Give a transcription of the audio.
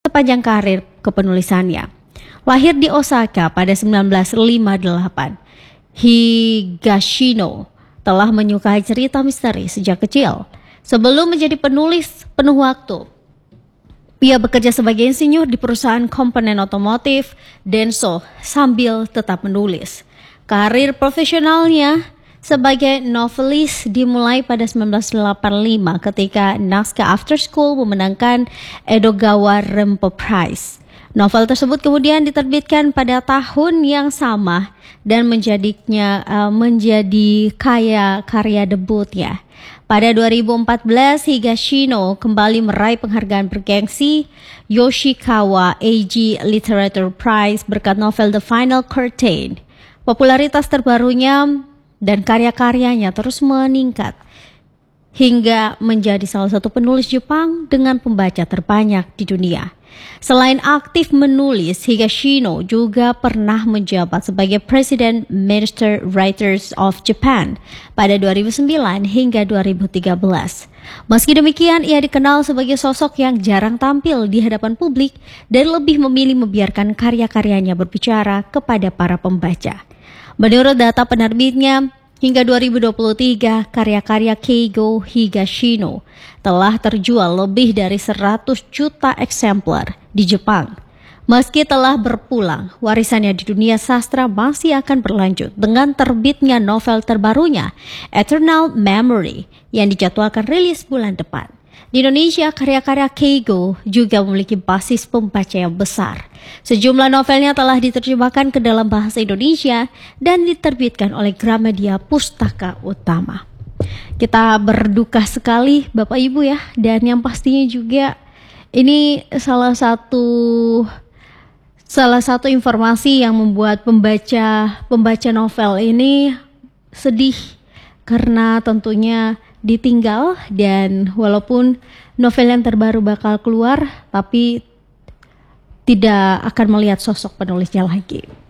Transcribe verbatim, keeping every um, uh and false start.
sepanjang karir kepenulisannya. Lahir di Osaka pada sembilan belas lima puluh delapan, Higashino telah menyukai cerita misteri sejak kecil. Sebelum menjadi penulis penuh waktu, ia bekerja sebagai insinyur di perusahaan komponen otomotif Denso sambil tetap menulis. Karir profesionalnya sebagai novelis dimulai pada sembilan belas delapan puluh lima ketika naskah After School memenangkan Edogawa Rempo Prize. Novel tersebut kemudian diterbitkan pada tahun yang sama dan menjadinya uh, menjadi kaya karya debutnya. Pada dua ribu empat belas, Higashino kembali meraih penghargaan bergengsi Yoshikawa Eiji Literature Prize berkat novel The Final Curtain. Popularitas terbarunya dan karya-karyanya terus meningkat hingga menjadi salah satu penulis Jepang dengan pembaca terbanyak di dunia. Selain aktif menulis, Higashino juga pernah menjabat sebagai President Minister Writers of Japan pada dua ribu sembilan hingga dua ribu tiga belas. Meski demikian, ia dikenal sebagai sosok yang jarang tampil di hadapan publik dan lebih memilih membiarkan karya-karyanya berbicara kepada para pembaca. Menurut data penerbitnya, hingga dua ribu dua puluh tiga, karya-karya Keigo Higashino telah terjual lebih dari seratus juta eksemplar di Jepang. Meski telah berpulang, warisannya di dunia sastra masih akan berlanjut dengan terbitnya novel terbarunya, Eternal Memory, yang dijadwalkan rilis bulan depan. Di Indonesia, karya-karya Keigo juga memiliki basis pembaca yang besar. Sejumlah novelnya telah diterjemahkan ke dalam bahasa Indonesia dan diterbitkan oleh Gramedia Pustaka Utama. Kita berduka sekali Bapak Ibu ya, dan yang pastinya juga ini salah satu salah satu informasi yang membuat pembaca pembaca novel ini sedih karena tentunya ditinggal, dan walaupun novel yang terbaru bakal keluar tapi tidak akan melihat sosok penulisnya lagi.